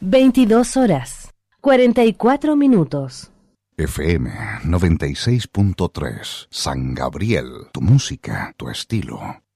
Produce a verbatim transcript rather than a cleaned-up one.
veintidós horas, cuarenta y cuatro minutos. F M noventa y seis punto tres, San Gabriel, tu música, tu estilo.